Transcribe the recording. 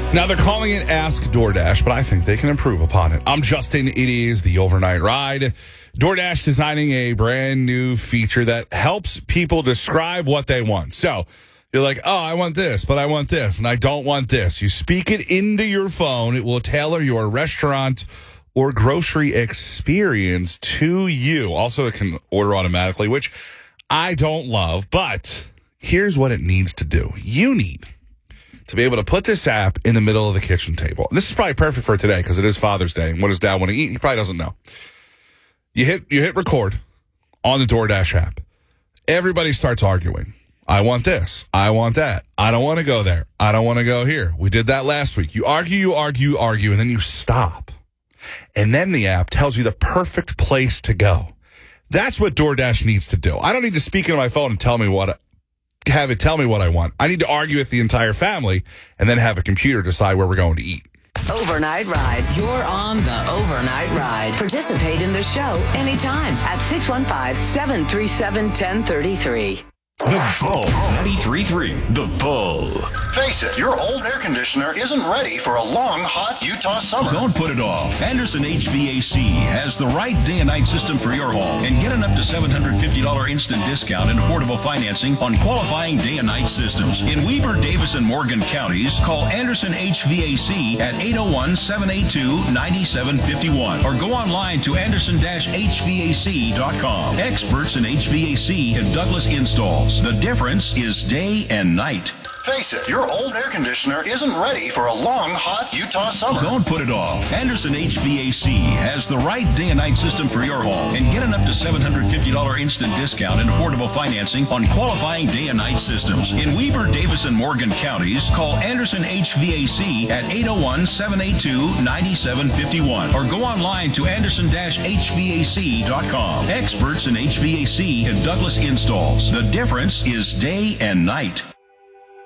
Now, they're calling it Ask DoorDash, but I think they can improve upon it. I'm Justin. It is the Overnight Ride. DoorDash designing a brand new feature that helps people describe what they want. So you're like, oh, I want this, but I want this, and I don't want this. You speak it into your phone. It will tailor your restaurant or grocery experience to you. Also, it can order automatically, which I don't love, but here's what it needs to do. You need to be able to put this app in the middle of the kitchen table. And this is probably perfect for today because it is Father's Day. And what does Dad want to eat? He probably doesn't know. You hit record on the DoorDash app. Everybody starts arguing. I want this. I want that. I don't want to go there. I don't want to go here. We did that last week. You argue, and then you stop. And then the app tells you the perfect place to go. That's what DoorDash needs to do. I don't need to speak into my phone and tell me what I want. I need to argue with the entire family and then have a computer decide where we're going to eat. Overnight Ride. You're on the Overnight Ride. Participate in the show anytime at 615-737-1033. The Bull. 93.3. The Bull. Face it, your old air conditioner isn't ready for a long, hot Utah summer. Don't put it off. Anderson HVAC has the right day and night system for your home. And get an up to $750 instant discount and affordable financing on qualifying day and night systems. In Weber, Davis, and Morgan counties, call Anderson HVAC at 801-782-9751 or go online to anderson-hvac.com. Experts in HVAC and Douglas Installs. The difference is day and night. Face it, your old air conditioner isn't ready for a long, hot Utah summer. Don't put it off. Anderson HVAC has the right day and night system for your home. And get an up to $750 instant discount and affordable financing on qualifying day and night systems. In Weber, Davis, and Morgan counties, call Anderson HVAC at 801-782-9751 or go online to anderson-hvac.com. Experts in HVAC and Douglas Installs. The difference is day and night.